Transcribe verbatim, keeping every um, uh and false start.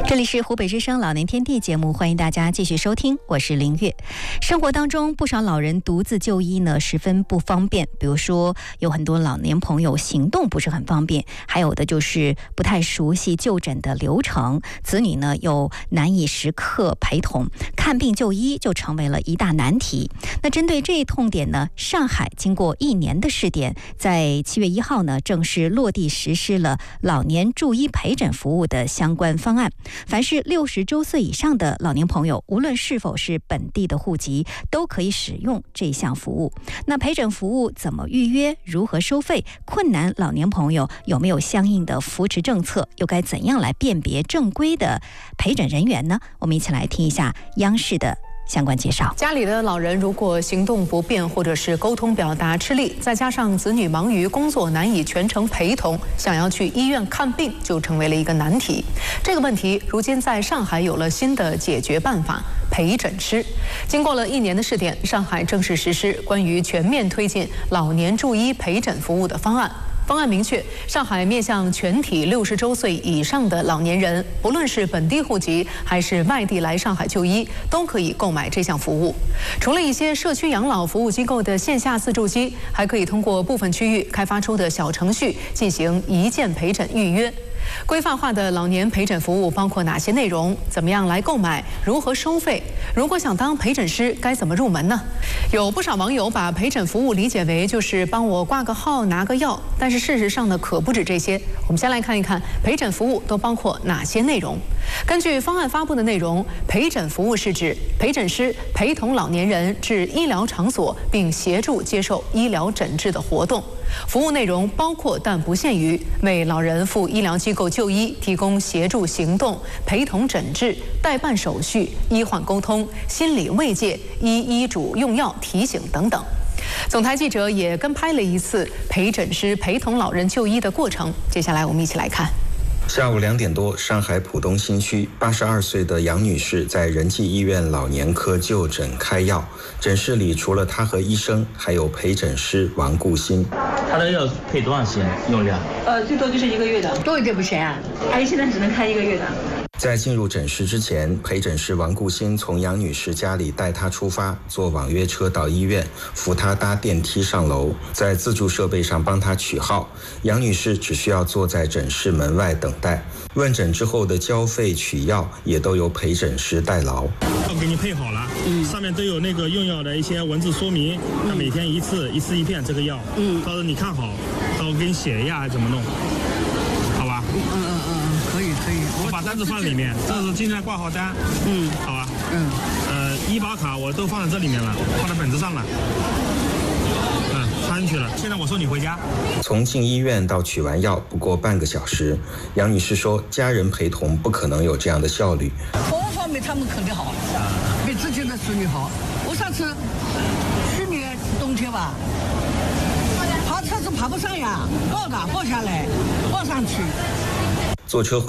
这里是湖北之声老年天地节目，欢迎大家继续收听，我是林月。生活当中不少老人独自就医呢，十分不方便，比如说有很多老年朋友行动不是很方便，还有的就是不太熟悉就诊的流程，子女呢又难以时刻陪同，看病就医就成为了一大难题。那针对这一痛点呢，上海经过一年的试点，在七月一号呢正式落地实施了老年助医陪诊服务的相关方案。凡是六十周岁以上的老年朋友，无论是否是本地的户籍，都可以使用这项服务。那陪诊服务怎么预约？如何收费？困难老年朋友有没有相应的扶持政策？又该怎样来辨别正规的陪诊人员呢？我们一起来听一下央视的相关介绍。 家里的老人如果行动不便，或者是沟通表达吃力，再加上子女忙于工作难以全程陪同，想要去医院看病就成为了一个难题。这个问题如今在上海有了新的解决办法——陪诊师。经过了一年的试点，上海正式实施关于全面推进老年助医陪诊服务的方案。方案明确，上海面向全体六十周岁以上的老年人，不论是本地户籍还是外地来上海就医，都可以购买这项服务。除了一些社区养老服务机构的线下自助机，还可以通过部分区域开发出的小程序进行一键陪诊预约。规范化的老年陪诊服务包括哪些内容？怎么样来购买？如何收费？如果想当陪诊师，该怎么入门呢？有不少网友把陪诊服务理解为就是帮我挂个号、拿个药，但是事实上呢，可不止这些。我们先来看一看陪诊服务都包括哪些内容。根据方案发布的内容，陪诊服务是指陪诊师陪同老年人至医疗场所，并协助接受医疗诊治的活动。服务内容包括但不限于为老人赴医疗机构就医提供协助行动、陪同诊治、代办手续、医患沟通、心理慰藉、依医嘱用药提醒等等。总台记者也跟拍了一次陪诊师陪同老人就医的过程，接下来我们一起来看。 下午两点多，上海浦东新区八十二岁的杨女士在仁济医院老年科就诊开药。诊室里除了她和医生，还有陪诊师王顾新。 她的药配多少钱用量？ 呃，最多就是一个月的，多一点不行啊。阿姨现在只能开一个月的。 在进入诊室之前，陪诊师王顾新从杨女士家里带她出发，坐网约车到医院，扶她搭电梯上楼，在自助设备上帮她取号。杨女士只需要坐在诊室门外等待。问诊之后的交费、取药也都由陪诊师代劳。 药给你配好了，嗯，上面都有那个用药的一些文字说明，那、嗯、每天一次，一次一片这个药，嗯，到时候你看好，到时候给你写一下还怎么弄，好吧？ 嗯嗯嗯，可以可以。 我把单子放里面，这是今天挂号单，嗯，好吧，嗯，呃，医保卡我都放在这里面了，放在本子上了。穿去了，现在我送你回家。 从进医院到取完药不过半个小时，杨女士说，家人陪同不可能有这样的效率。 服务方面他们肯定好，比之前的子女好。我上次去年冬天吧，爬车子爬不上呀，高的抱下来，抱上去。 坐车回